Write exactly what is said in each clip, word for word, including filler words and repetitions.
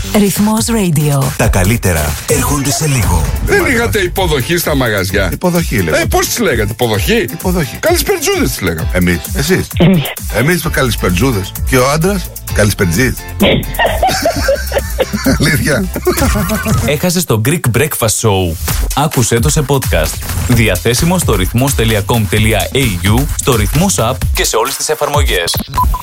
Ρυθμός Radio. Τα καλύτερα έρχονται σε λίγο. Δεν είχατε υποδοχή στα μαγαζιά? Υποδοχή λέγαμε. Ε, πώς τις λέγατε, υποδοχή? Υποδοχή. Καλησπερτζούδες τις λέγαμε. Εμείς, εσείς. Εμείς καλησπερτζούδες. Και ο άντρας καλησπερτζής. Αλήθεια. Έχασες το Greek Breakfast Show. Άκουσέ το σε podcast. Διαθέσιμο στο ρυθμός τελεία κομ τελεία έι γιου, στο Ρυθμός App και σε όλες τις εφαρμογές.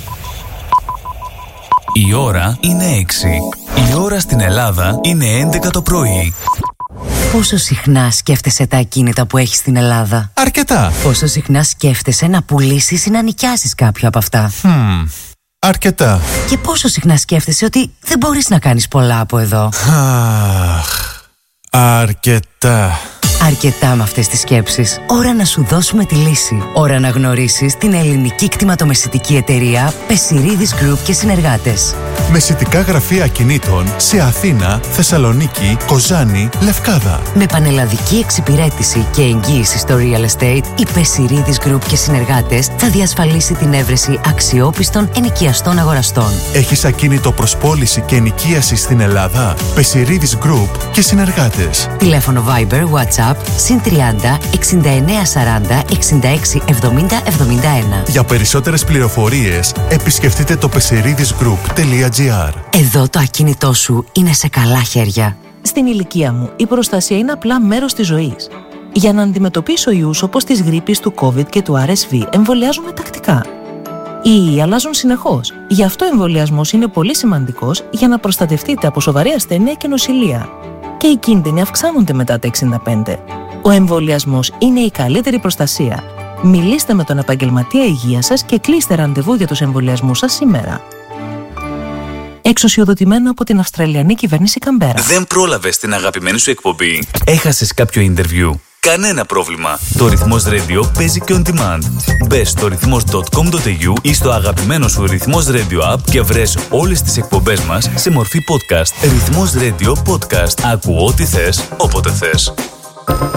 Η ώρα είναι έξι. Η ώρα στην Ελλάδα είναι έντεκα το πρωί. Πόσο συχνά σκέφτεσαι τα ακίνητα που έχεις στην Ελλάδα? Αρκετά. Πόσο συχνά σκέφτεσαι να πουλήσεις ή να νοικιάσεις κάποιο από αυτά? Hmm. Αρκετά. Και πόσο συχνά σκέφτεσαι ότι δεν μπορείς να κάνεις πολλά από εδώ? Αχ. Αρκετά. Αρκετά με αυτές τις σκέψεις. Ώρα να σου δώσουμε τη λύση. Ώρα να γνωρίσεις την ελληνική κτηματομεσητική εταιρεία Πεσιρίδης Group και συνεργάτες. Μεσητικά γραφεία ακινήτων σε Αθήνα, Θεσσαλονίκη, Κοζάνη, Λευκάδα. Με πανελλαδική εξυπηρέτηση και εγγύηση στο real estate, η Πεσιρίδης Group και συνεργάτες θα διασφαλίσει την έβρεση αξιόπιστων ενοικιαστών αγοραστών. Έχεις ακίνητο προς πώληση και ενοικίαση στην Ελλάδα? Πεσιρίδης Group και συνεργάτες. Τηλέφωνο Viber, WhatsApp συν τριάντα εξήντα εννέα σαράντα εξήντα έξι εβδομήντα εβδομήντα ένα. Για περισσότερες πληροφορίες επισκεφτείτε το πεσιρίδης γκρουπ τελεία τζι άρ. Εδώ το ακίνητό σου είναι σε καλά χέρια. Στην ηλικία μου, η προστασία είναι απλά μέρος της ζωής. Για να αντιμετωπίσω ιούς όπως της γρίπης, του COVID και του αρ ες βι, εμβολιάζομαι τακτικά. Οι ιοί αλλάζουν συνεχώς. Γι' αυτό ο εμβολιασμός είναι πολύ σημαντικός για να προστατευτείτε από σοβαρή ασθένεια και νοσηλεία. Και οι κίνδυνοι αυξάνονται μετά τα εξήντα πέντε. Ο εμβολιασμός είναι η καλύτερη προστασία. Μιλήστε με τον επαγγελματία υγείας σας και κλείστε ραντεβού για τους εμβολιασμούς σας σήμερα. Εξουσιοδοτημένο από την Αυστραλιανή κυβέρνηση Καμπέρα. Δεν πρόλαβες την αγαπημένη σου εκπομπή? Έχασες κάποιο interview? Κανένα πρόβλημα. Το Ρυθμός Radio παίζει και on demand. Μπες στο ρυθμός τελεία κομ τελεία έι γιου ή στο αγαπημένο σου Ρυθμός Radio App και βρες όλες τις εκπομπές μας σε μορφή podcast. Ρυθμός Radio Podcast. Άκου ό,τι θες, όποτε θες.